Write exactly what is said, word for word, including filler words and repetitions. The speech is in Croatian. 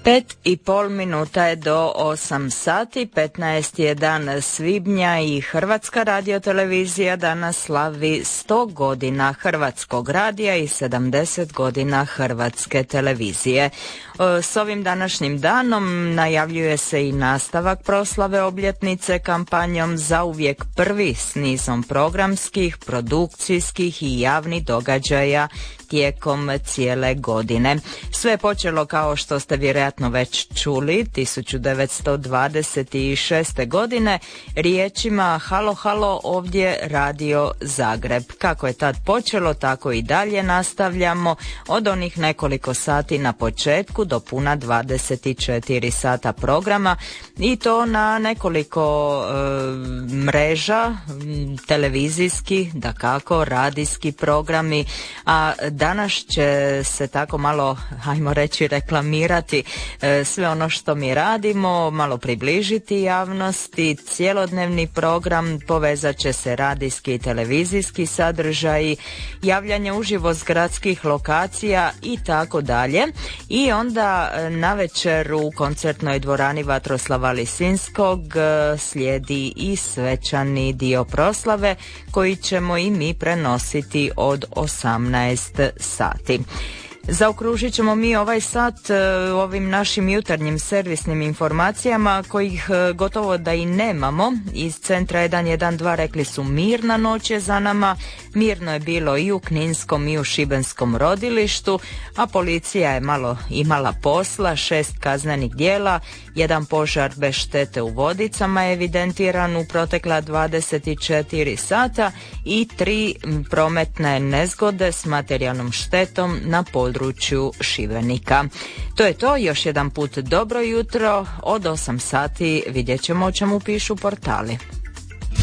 Pet i pol minuta je do osam sati, petnaesti je dan svibnja i Hrvatska radiotelevizija danas slavi sto godina Hrvatskog radija i sedamdeset godina Hrvatske televizije. S ovim današnjim danom najavljuje se i nastavak proslave obljetnice kampanjom Zauvijek prvi s nizom programskih, produkcijskih i javnih događaja tijekom cijele godine. Sve je počelo, kao što ste vjerojatno već čuli, tisuću devetsto dvadeset šeste. godine riječima halo halo ovdje Radio Zagreb. Kako je tad počelo, tako i dalje nastavljamo od onih nekoliko sati na početku do puna dvadeset četiri sata programa i to na nekoliko e, mreža, televizijski, dakako, radijski programi, a danas će se tako malo, ajmo reći, reklamirati e, sve ono što mi radimo, malo približiti javnosti. Cijelodnevni program povezat će se radijski i televizijski sadržaji, javljanje uživo s gradskih lokacija i tako dalje. I onda navečer u koncertnoj dvorani Vatroslava Lisinskog slijedi i svečani dio proslave koji ćemo i mi prenositi od osamnaest sati. Zaokružit ćemo mi ovaj sat ovim našim jutarnjim servisnim informacijama kojih gotovo da i nemamo. Iz centra jedan jedan dva rekli su mirna noć je za nama, mirno je bilo i u Kninskom i u Šibenskom rodilištu, a policija je malo imala posla, šest kaznenih djela, jedan požar bez štete u Vodicama je evidentiran u protekla dvadeset četiri sata i tri prometne nezgode s materijalnom štetom na području Šibenika. To je to, još jedan put dobro jutro, od osam sati vidjet ćemo o čemu pišu portali.